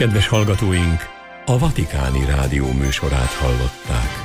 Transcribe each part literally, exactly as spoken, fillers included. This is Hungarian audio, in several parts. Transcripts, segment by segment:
Kedves hallgatóink, a Vatikáni Rádió műsorát hallották.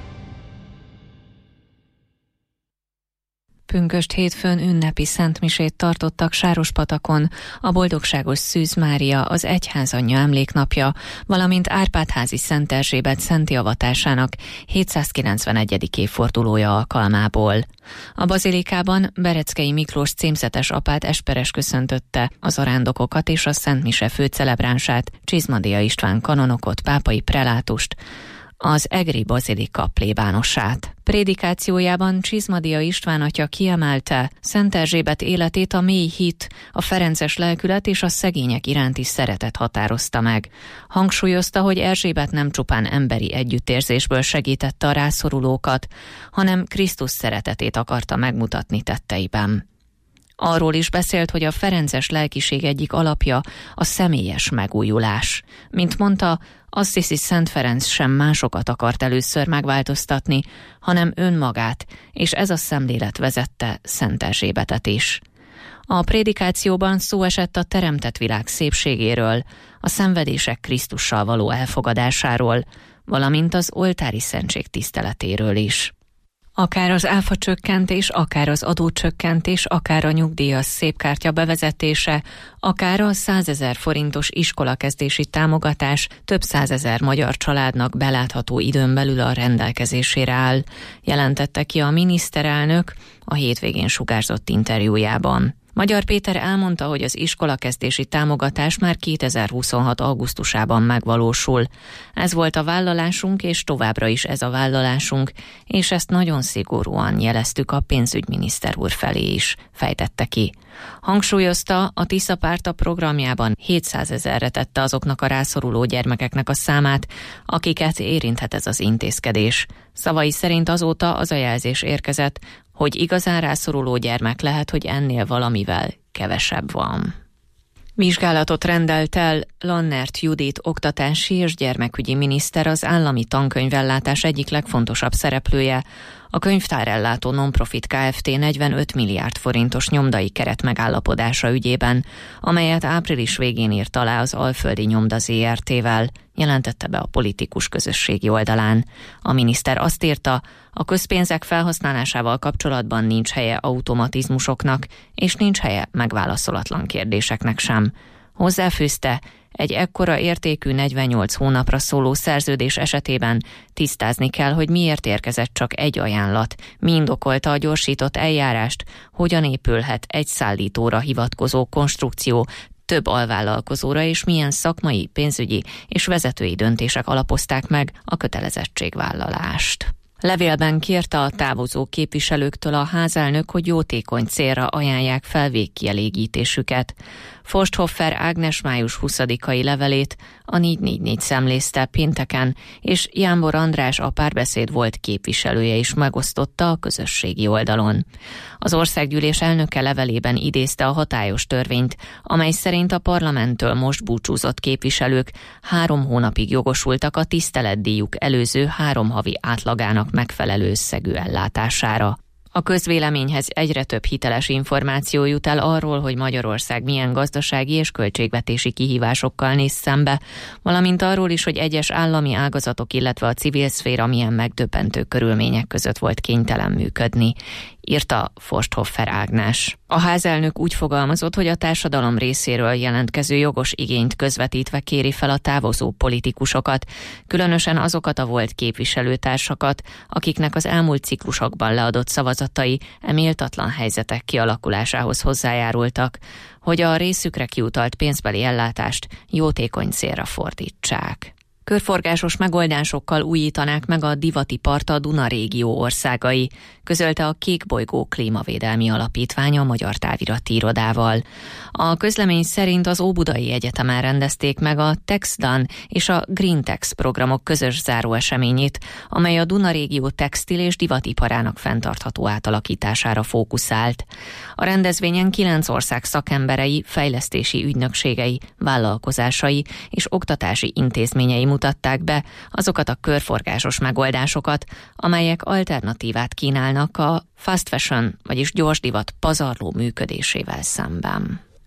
Pünkösd hétfőn ünnepi szentmisét tartottak Sárospatakon, a Boldogságos Szűz Mária, az Egyházanyja emléknapja, valamint Árpád-házi Szent Erzsébet szenti avatásának hétszázkilencvenegyedik évfordulója alkalmából. A bazilikában Bereckei Miklós címzetes apát esperes köszöntötte a zarándokokat és a szentmise főcelebránsát, Csizmadia István kanonokot, pápai prelátust, az egri bazilika plébánosát. Prédikációjában Csizmadia István atya kiemelte Szent Erzsébet életét a mély hit, a ferences lelkület és a szegények iránti szeretet határozta meg. Hangsúlyozta, hogy Erzsébet nem csupán emberi együttérzésből segítette a rászorulókat, hanem Krisztus szeretetét akarta megmutatni tetteiben. Arról is beszélt, hogy a ferences lelkiség egyik alapja a személyes megújulás. Mint mondta, Assisi Szent Ferenc sem másokat akart először megváltoztatni, hanem önmagát, és ez a szemlélet vezette Szent Erzsébetet is. A prédikációban szó esett a teremtett világ szépségéről, a szenvedések Krisztussal való elfogadásáról, valamint az oltári szentség tiszteletéről is. Akár az áfacsökkentés, akár az adócsökkentés, akár a nyugdíjas szépkártya bevezetése, akár a százezer forintos iskolakezdési támogatás több százezer magyar családnak belátható időn belül a rendelkezésére áll, jelentette ki a miniszterelnök a hétvégén sugárzott interjújában. Magyar Péter elmondta, hogy az iskolakezdési támogatás már kétezer-huszonhat augusztusában megvalósul. Ez volt a vállalásunk, és továbbra is ez a vállalásunk, és ezt nagyon szigorúan jeleztük a pénzügyminiszter úr felé is, fejtette ki. Hangsúlyozta, a Tisza párt a programjában hétszázezerre tette azoknak a rászoruló gyermekeknek a számát, akiket érinthet ez az intézkedés. Szavai szerint azóta az a jelzés érkezett, hogy igazán rászoruló gyermek lehet, hogy ennél valamivel kevesebb van. Vizsgálatot rendelt el Lannert Judit oktatási és gyermekügyi miniszter, az állami tankönyvellátás egyik legfontosabb szereplője, a könyvtárellátó non-profit Kft. negyvenöt milliárd forintos nyomdai keret megállapodása ügyében, amelyet április végén írt alá az Alföldi Nyomda zé er té-vel, jelentette be a politikus közösségi oldalán. A miniszter azt írta, a közpénzek felhasználásával kapcsolatban nincs helye automatizmusoknak, és nincs helye megválaszolatlan kérdéseknek sem. Hozzáfűzte, egy ekkora értékű negyvennyolc hónapra szóló szerződés esetében tisztázni kell, hogy miért érkezett csak egy ajánlat, mi indokolta a gyorsított eljárást, hogyan épülhet egy szállítóra hivatkozó konstrukció több alvállalkozóra, és milyen szakmai, pénzügyi és vezetői döntések alapozták meg a kötelezettségvállalást. Levélben kérte a távozó képviselőktől a házelnök, hogy jótékony célra ajánlják fel végkielégítésüket. Forsthoffer Ágnes május huszadikai levelét a négy négy négy szemlézte pénteken, és Jámbor András, a Párbeszéd volt képviselője is megosztotta a közösségi oldalon. Az országgyűlés elnöke levelében idézte a hatályos törvényt, amely szerint a parlamenttől most búcsúzott képviselők három hónapig jogosultak a tiszteletdíjuk előző három havi átlagának megfelelő összegű ellátására. A közvéleményhez egyre több hiteles információ jut el arról, hogy Magyarország milyen gazdasági és költségvetési kihívásokkal néz szembe, valamint arról is, hogy egyes állami ágazatok, illetve a civil szféra milyen megdöbbentő körülmények között volt kénytelen működni, írta Forsthoffer Ágnes. A házelnök úgy fogalmazott, hogy a társadalom részéről jelentkező jogos igényt közvetítve kéri fel a távozó politikusokat, különösen azokat a volt képviselőtársakat, akiknek az elmúlt ciklusokban leadott szavazatai e méltatlan helyzetek kialakulásához hozzájárultak, hogy a részükre kiutalt pénzbeli ellátást jótékony célra fordítsák. Körforgásos megoldásokkal újítanák meg a divatipart a Duna régió országai, közölte a Kékbolygó Klímavédelmi Alapítvány a Magyar Távirati Irodával. A közlemény szerint az Óbudai Egyetemen rendezték meg a TexDan és a GreenTex programok közös záróeseményét, amely a Duna régió textil és divatiparának fenntartható átalakítására fókuszált. A rendezvényen kilenc ország szakemberei, fejlesztési ügynökségei, vállalkozásai és oktatási intézményei mutatták be azokat a körforgásos megoldásokat, amelyek alternatívát kínálnak a fast fashion, vagyis gyors divat pazarló működésével szemben.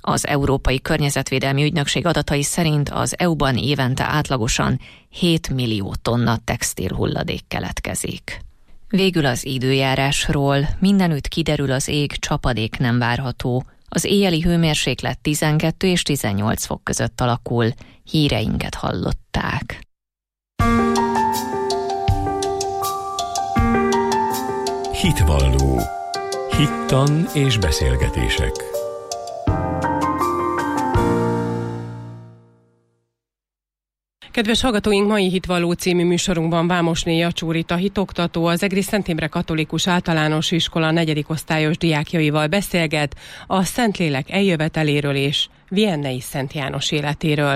Az Európai Környezetvédelmi Ügynökség adatai szerint az é u-ban évente átlagosan hét millió tonna textilhulladék keletkezik. Végül az időjárásról. Mindenütt kiderül az ég, csapadék nem várható. Az éjjeli hőmérséklet tizenkettő és tizennyolc fok között alakul. Híreinket hallották. Hitvalló. Hittan és beszélgetések. Kedves hallgatóink, mai Hitvalló című műsorunkban Vámosné Jacsó Rita hitoktató, az Egri Szent Imre Katolikus Általános Iskola negyedik osztályos diákjaival beszélget a Szentlélek eljöveteléről és Viennei Szent János életéről.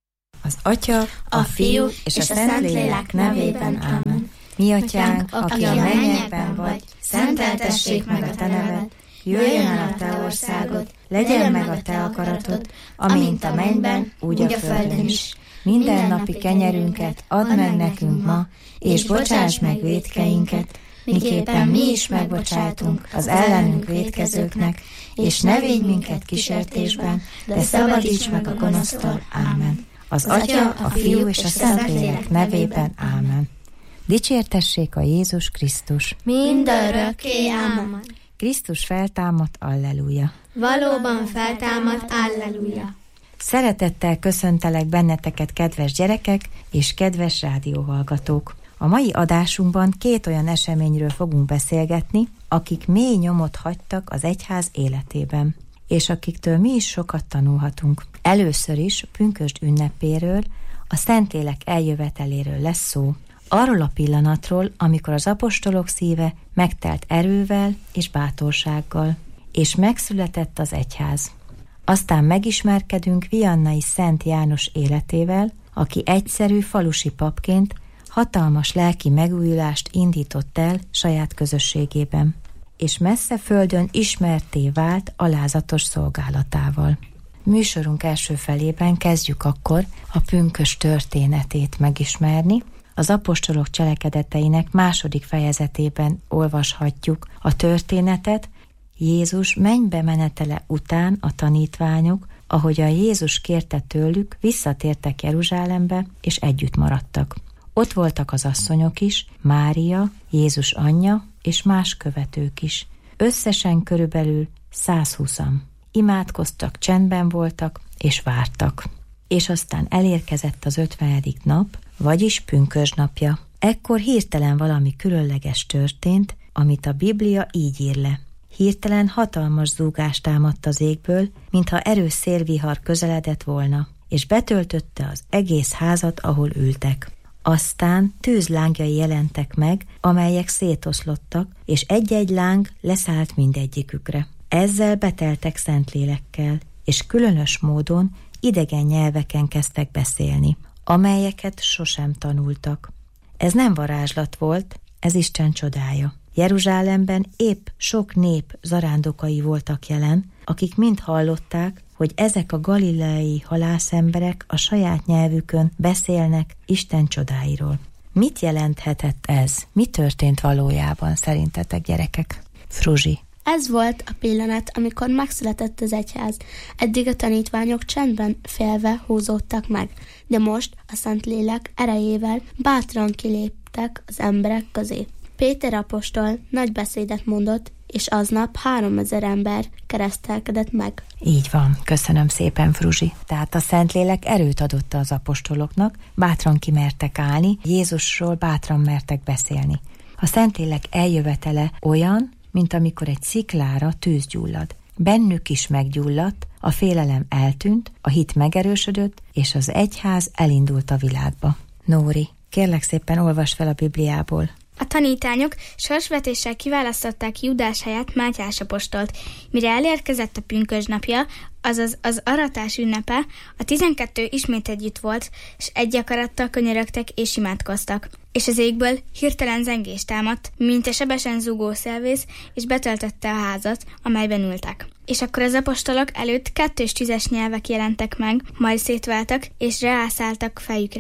Az Atya, a Fiú és a Szentlélek nevében, ámen. Mi Atyánk, aki a mennyekben vagy, szenteltessék meg a te neved, jöjjön el a te országod, legyen meg a te akaratod, amint a mennyben, úgy a földön is. Minden napi kenyerünket add meg nekünk ma, és bocsáss meg vétkeinket, miképpen mi is megbocsátunk az ellenünk vétkezőknek, és ne védj minket kísértésben, de szabadíts meg a gonosztól. Ámen. Az Atya, a Fiú és a Szentlélek nevében. Ámen. Dicsértessék a Jézus Krisztus. Mindörökké. Ámen. Krisztus feltámadt, alleluja. Valóban feltámadt, alleluja. Szeretettel köszöntelek benneteket, kedves gyerekek és kedves rádióhallgatók. A mai adásunkban két olyan eseményről fogunk beszélgetni, akik mély nyomot hagytak az egyház életében, és akiktől mi is sokat tanulhatunk. Először is pünkösd ünnepéről, a Szentlélek eljöveteléről lesz szó. Arról a pillanatról, amikor az apostolok szíve megtelt erővel és bátorsággal, és megszületett az egyház. Aztán megismerkedünk Viannai Szent János életével, aki egyszerű falusi papként hatalmas lelki megújulást indított el saját közösségében, és messze földön ismertté vált alázatos szolgálatával. Műsorunk első felében kezdjük akkor a pünkösd történetét megismerni. Az apostolok cselekedeteinek második fejezetében olvashatjuk a történetet. Jézus mennybe menetele után a tanítványok, ahogyan Jézus kérte tőlük, visszatértek Jeruzsálembe, és együtt maradtak. Ott voltak az asszonyok is, Mária, Jézus anyja, és más követők is. Összesen körülbelül százhúszan. Imádkoztak, csendben voltak, és vártak. És aztán elérkezett az ötvenedik nap, vagyis pünkösd napja. Ekkor hirtelen valami különleges történt, amit a Biblia így ír le. Hirtelen hatalmas zúgást támadt az égből, mintha erős szélvihar közeledett volna, és betöltötte az egész házat, ahol ültek. Aztán tűzlángjai jelentek meg, amelyek szétoszlottak, és egy-egy láng leszállt mindegyikükre. Ezzel beteltek Szentlélekkel, és különös módon idegen nyelveken kezdtek beszélni, amelyeket sosem tanultak. Ez nem varázslat volt, ez Isten csodája. Jeruzsálemben épp sok nép zarándokai voltak jelen, akik mind hallották, hogy ezek a galileai halászemberek a saját nyelvükön beszélnek Isten csodáiról. Mit jelenthetett ez? Mi történt valójában szerintetek, gyerekek? Fruzsi. Ez volt a pillanat, amikor megszületett az egyház. Eddig a tanítványok csendben félve húzódtak meg, de most a Szentlélek erejével bátran kiléptek az emberek közé. Péter apostol nagy beszédet mondott, és aznap háromezer ember keresztelkedett meg. Így van, köszönöm szépen, Fruzsi. Tehát a Szentlélek erőt adott az apostoloknak, bátran kimertek állni, Jézusról bátran mertek beszélni. A Szentlélek eljövetele olyan, mint amikor egy sziklára tűz gyullad. Bennük is meggyulladt, a félelem eltűnt, a hit megerősödött, és az egyház elindult a világba. Nóri, kérlek szépen olvasd fel a Bibliából. A tanítványok sorsvetéssel kiválasztották Júdás helyett Mátyás apostolt. Mire elérkezett a pünkösd napja, azaz az aratás ünnepe, a tizenkettő ismét együtt volt, és egy akarattal könyörögtek és imádkoztak. És az égből hirtelen zengés támadt, mint a sebesen zúgó szélvész, és betöltötte a házat, amelyben ültek. És akkor az apostolok előtt kettős tízes nyelvek jelentek meg, majd szétváltak, és rászálltak fejükre.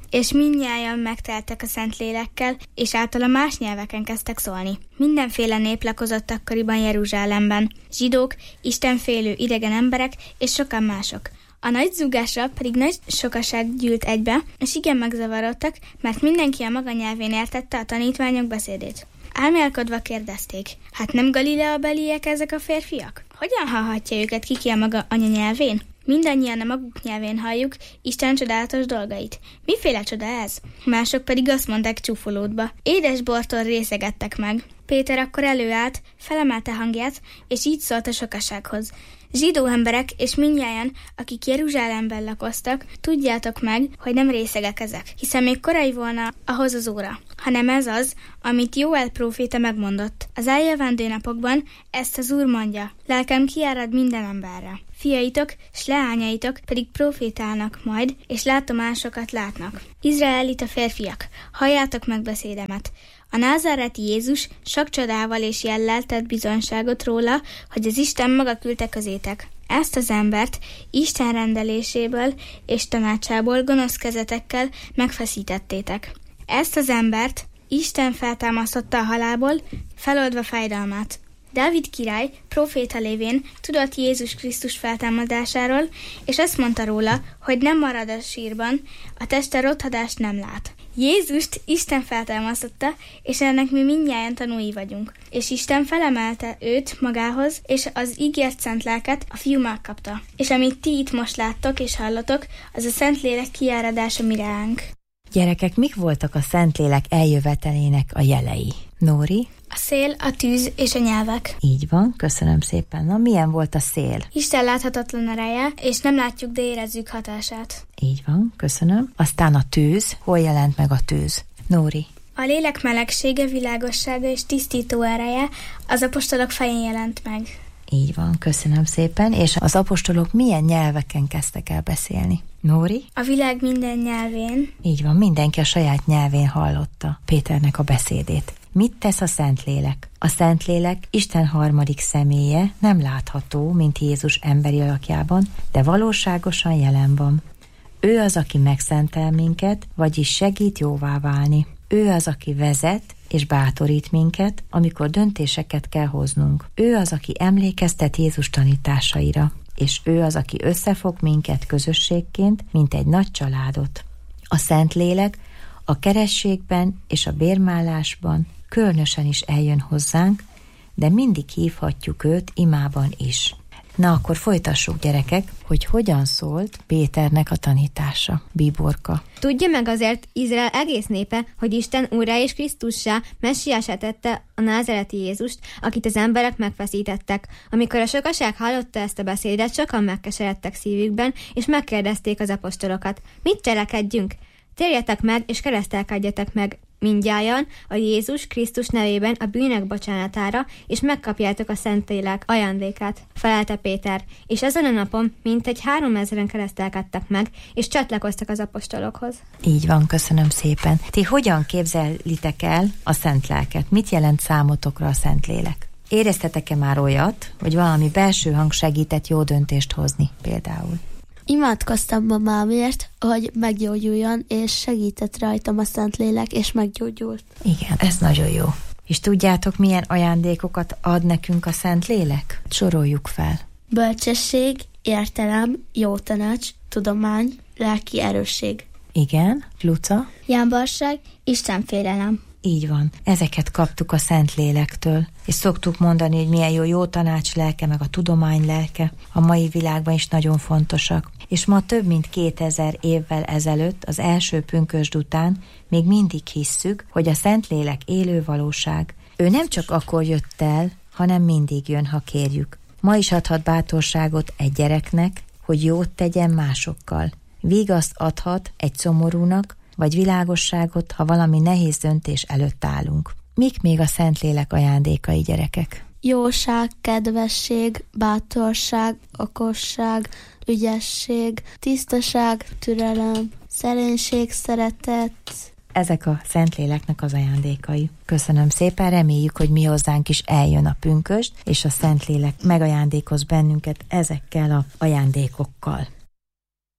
és mindnyájan megteltek a Szentlélekkel, és általa más nyelveken kezdtek szólni. Mindenféle nép lakozott akkoriban Jeruzsálemben. Zsidók, istenfélő idegen emberek, és sokan mások. A nagy zúgásra pedig nagy sokaság gyűlt egybe, és igen megzavarodtak, mert mindenki a maga nyelvén értette a tanítványok beszédét. Álmélkodva kérdezték, hát nem Galilea-beliek ezek a férfiak? Hogyan hallhatja őket ki ki a maga anyanyelvén? Mindannyian a maguk nyelvén halljuk Isten csodálatos dolgait. Miféle csoda ez? Mások pedig azt mondták csúfolódva. Édes bortól részegettek meg. Péter akkor előállt, felemelte hangját, és így szólt a sokasághoz. Zsidó emberek és mindnyájan, akik Jeruzsálemben lakoztak, tudjátok meg, hogy nem részegek ezek, hiszen még korai volna ahhoz az óra, hanem ez az, amit Jóel próféta megmondott. Az eljövendő napokban ezt az Úr mondja, lelkem kiárad minden emberre. Fiaitok s leányaitok pedig profétálnak majd, és látomásokat látnak. Izraelita férfiak, halljátok meg beszédemet. A názáreti Jézus sok csodával és jellel tett bizonyságot róla, hogy az Isten maga küldte közétek. Ezt az embert Isten rendeléséből és tanácsából gonosz kezetekkel megfeszítettétek. Ezt az embert Isten feltámasztotta a halálból, feloldva fájdalmát. Dávid király próféta lévén tudott Jézus Krisztus feltámadásáról, és azt mondta róla, hogy nem marad a sírban, a teste rothadást nem lát. Jézust Isten feltámasztotta, és ennek mi mindnyájan tanúi vagyunk. És Isten felemelte őt magához, és az ígért szent lelket a fiú megkapta. És amit ti itt most láttok és hallotok, az a Szentlélek kiáradása mi ránk. Gyerekek, mik voltak a Szentlélek eljövetelének a jelei? Nóri? A szél, a tűz és a nyelvek. Így van, köszönöm szépen. Na, milyen volt a szél? Isten láthatatlan ereje, és nem látjuk, de érezzük hatását. Így van, köszönöm. Aztán a tűz. Hol jelent meg a tűz? Nóri? A lélek melegsége, világossága és tisztító ereje az apostolok fején jelent meg. Így van, köszönöm szépen. És az apostolok milyen nyelveken kezdtek el beszélni? Nóri? A világ minden nyelvén. Így van, mindenki a saját nyelvén hallotta Péternek a beszédét. Mit tesz a Szentlélek? A Szentlélek Isten harmadik személye, nem látható, mint Jézus emberi alakjában, de valóságosan jelen van. Ő az, aki megszentel minket, vagyis segít jóvá válni. Ő az, aki vezet és bátorít minket, amikor döntéseket kell hoznunk. Ő az, aki emlékeztet Jézus tanításaira, és ő az, aki összefog minket közösségként, mint egy nagy családot. A Szentlélek a kerességben és a bérmálásban különösen is eljön hozzánk, de mindig hívhatjuk őt imában is. Na, akkor folytassuk, gyerekek, hogy hogyan szólt Péternek a tanítása. Bíborka. Tudja meg azért Izrael egész népe, hogy Isten úrrá és Krisztussá, messiásá tette a názáreti Jézust, akit az emberek megfeszítettek. Amikor a sokaság hallotta ezt a beszédet, sokan megkeseredtek szívükben, és megkérdezték az apostolokat. Mit cselekedjünk? Térjetek meg, és keresztelkedjetek meg mindnyájan a Jézus Krisztus nevében a bűnök bocsánatára, és megkapjátok a Szentlélek ajándékát, felelte Péter, és ezen a napon mintegy háromezren keresztelkedtek meg, és csatlakoztak az apostolokhoz. Így van, köszönöm szépen. Ti hogyan képzelitek el a Szent Lelket? Mit jelent számotokra a Szentlélek? Éreztetek-e már olyat, hogy valami belső hang segített jó döntést hozni például? Imádkoztam mamámért, hogy meggyógyuljon, és segített rajtam a Szentlélek, és meggyógyult. Igen, ez nagyon jó. És tudjátok, milyen ajándékokat ad nekünk a Szentlélek? Soroljuk fel. Bölcsesség, értelem, jó tanács, tudomány, lelki erősség. Igen, Luca? Jámbarság, istenfélelem. Így van. Ezeket kaptuk a Szentlélektől. És szoktuk mondani, hogy milyen jó jó tanács lelke, meg a tudomány lelke. A mai világban is nagyon fontosak. És ma több mint kétezer évvel ezelőtt, az első pünkösd után még mindig hisszük, hogy a Szentlélek élő valóság. Ő nem csak akkor jött el, hanem mindig jön, ha kérjük. Ma is adhat bátorságot egy gyereknek, hogy jót tegyen másokkal. Vígaszt adhat egy szomorúnak, vagy világosságot, ha valami nehéz döntés előtt állunk. Mik még a Szentlélek ajándékai, gyerekek? Jóság, kedvesség, bátorság, okosság, ügyesség, tisztaság, türelem, szerénység, szeretet. Ezek a Szentléleknek az ajándékai. Köszönöm szépen, reméljük, hogy mi hozzánk is eljön a pünkösd, és a Szentlélek megajándékoz bennünket ezekkel az ajándékokkal.